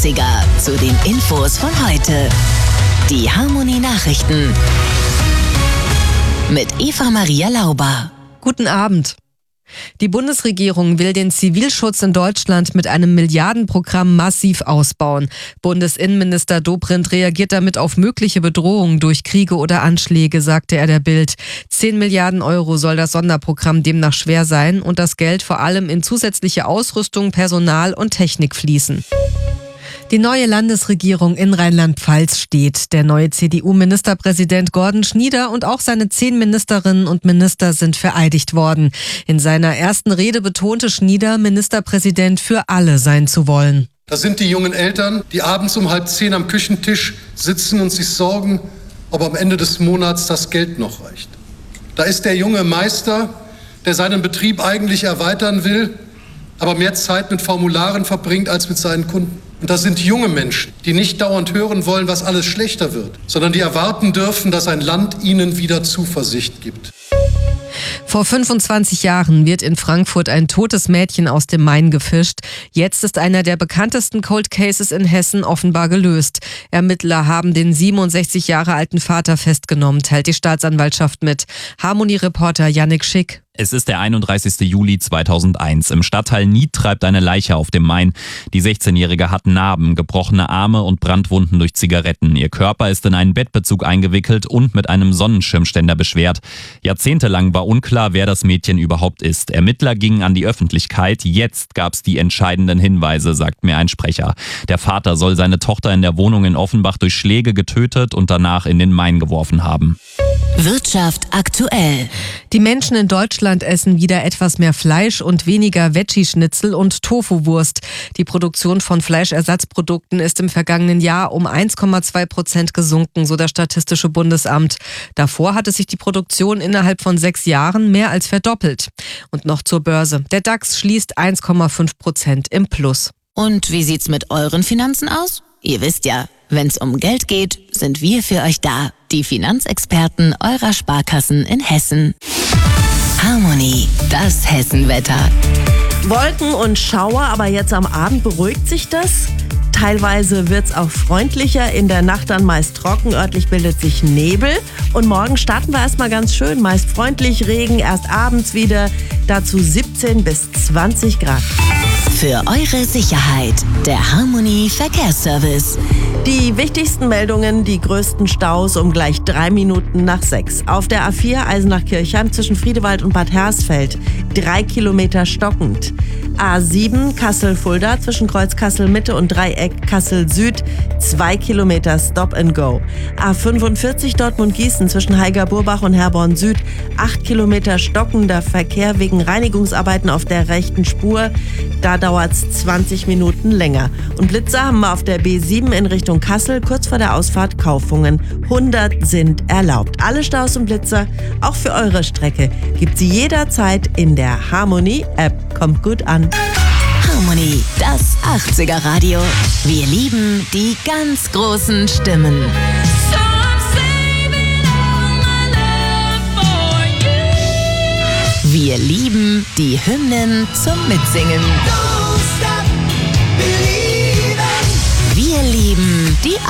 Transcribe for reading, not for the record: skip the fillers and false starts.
80er zu den Infos von heute. Die Harmonie Nachrichten mit Eva-Maria Lauber. Guten Abend. Die Bundesregierung will den Zivilschutz in Deutschland mit einem Milliardenprogramm massiv ausbauen. Bundesinnenminister Dobrindt reagiert damit auf mögliche Bedrohungen durch Kriege oder Anschläge, sagte er der Bild. 10 Milliarden Euro soll das Sonderprogramm demnach schwer sein und das Geld vor allem in zusätzliche Ausrüstung, Personal und Technik fließen. Die neue Landesregierung in Rheinland-Pfalz steht. Der neue CDU-Ministerpräsident Gordon Schnieder und auch seine 10 Ministerinnen und Minister sind vereidigt worden. In seiner ersten Rede betonte Schnieder, Ministerpräsident für alle sein zu wollen. Das sind die jungen Eltern, die abends um 9:30 am Küchentisch sitzen und sich sorgen, ob am Ende des Monats das Geld noch reicht. Da ist der junge Meister, der seinen Betrieb eigentlich erweitern will, aber mehr Zeit mit Formularen verbringt als mit seinen Kunden. Und das sind junge Menschen, die nicht dauernd hören wollen, was alles schlechter wird, sondern die erwarten dürfen, dass ein Land ihnen wieder Zuversicht gibt. Vor 25 Jahren wird in Frankfurt ein totes Mädchen aus dem Main gefischt. Jetzt ist einer der bekanntesten Cold Cases in Hessen offenbar gelöst. Ermittler haben den 67 Jahre alten Vater festgenommen, teilt die Staatsanwaltschaft mit. Harmonie-Reporter Yannick Schick. Es ist der 31. Juli 2001. Im Stadtteil Nied treibt eine Leiche auf dem Main. Die 16-Jährige hat Narben, gebrochene Arme und Brandwunden durch Zigaretten. Ihr Körper ist in einen Bettbezug eingewickelt und mit einem Sonnenschirmständer beschwert. Jahrzehntelang war unklar, wer das Mädchen überhaupt ist. Ermittler gingen an die Öffentlichkeit. Jetzt gab's die entscheidenden Hinweise, sagt mir ein Sprecher. Der Vater soll seine Tochter in der Wohnung in Offenbach durch Schläge getötet und danach in den Main geworfen haben. Wirtschaft aktuell. Die Menschen in Deutschland essen wieder etwas mehr Fleisch und weniger Veggie-Schnitzel und Tofu-Wurst. Die Produktion von Fleischersatzprodukten ist im vergangenen Jahr um 1,2% gesunken, so das Statistische Bundesamt. Davor hatte sich die Produktion innerhalb von 6 Jahren mehr als verdoppelt. Und noch zur Börse. Der DAX schließt 1,5% im Plus. Und wie sieht's mit euren Finanzen aus? Ihr wisst ja, wenn's um Geld geht, sind wir für euch da. Die Finanzexperten eurer Sparkassen in Hessen. Harmonie, das Hessenwetter. Wolken und Schauer, aber jetzt am Abend beruhigt sich das. Teilweise wird's auch freundlicher, in der Nacht dann meist trocken, örtlich bildet sich Nebel. Und morgen starten wir erstmal ganz schön, meist freundlich, Regen erst abends wieder, dazu 17 bis 20 Grad. Für eure Sicherheit, der Harmonie Verkehrsservice. Die wichtigsten Meldungen, die größten Staus um gleich 3 Minuten nach 6. Auf der A4 Eisenach-Kirchheim zwischen Friedewald und Bad Hersfeld 3 Kilometer stockend. A7 Kassel-Fulda zwischen Kreuz Kassel-Mitte und Dreieck Kassel-Süd 2 Kilometer Stop and Go. A45 Dortmund-Gießen zwischen Heiger-Burbach und Herborn-Süd 8 Kilometer stockender Verkehr wegen Reinigungsarbeiten auf der rechten Spur. Da dauert es 20 Minuten länger. Und Blitzer haben wir auf der B7 in Richtung Kassel, kurz vor der Ausfahrt Kaufungen. 100 sind erlaubt. Alle Staus und Blitzer, auch für eure Strecke, gibt sie jederzeit in der Harmonie-App. Kommt gut an. Harmonie, das 80er Radio. Wir lieben die ganz großen Stimmen. Wir lieben die Hymnen zum Mitsingen. Wir lieben die